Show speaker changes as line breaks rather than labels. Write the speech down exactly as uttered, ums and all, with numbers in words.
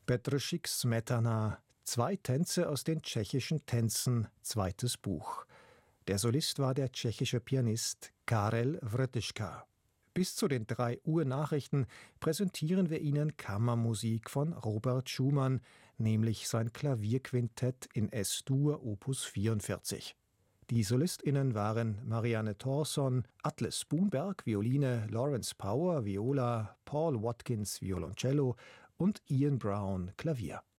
Bedřich Smetana, zwei Tänze aus den tschechischen Tänzen, zweites Buch. Der Solist war der tschechische Pianist Karel Vrtyška. Bis zu den drei Uhr Nachrichten präsentieren wir Ihnen Kammermusik von Robert Schumann, nämlich sein Klavierquintett in Es-Dur Opus vierundvierzig. Die SolistInnen waren Marianne Thorson, Atle Spoonberg, Violine, Lawrence Power, Viola, Paul Watkins, Violoncello und Ian Brown, Klavier.